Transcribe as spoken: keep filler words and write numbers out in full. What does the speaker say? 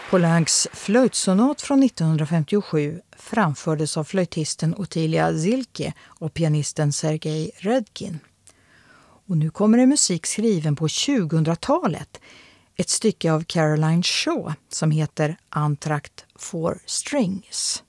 Poulencs flöjtsonat från nittonhundrafemtiosju framfördes av flöjtisten Ottilia Zilke och pianisten Sergej Redkin. Och nu kommer det musik skriven på tjugohundratalet. Ett stycke av Caroline Shaw som heter Entr'acte for Strings.